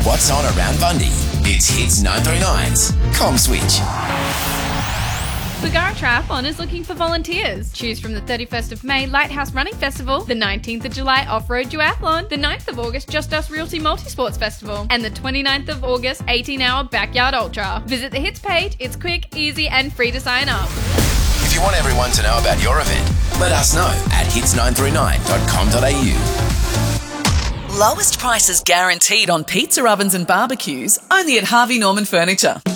what's on around Bundy. It's Hits 939's Com Switch. Bargara Triathlon is looking for volunteers. Choose from the 31st of May Lighthouse Running Festival, the 19th of July Off-Road Duathlon, the 9th of August Just Us Realty Multisports Festival, and the 29th of August 18-hour Backyard Ultra. Visit the Hits page. It's quick, easy and free to sign up. If you want everyone to know about your event, let us know at hits939.com.au. Lowest prices guaranteed on pizza ovens and barbecues, only at Harvey Norman Furniture.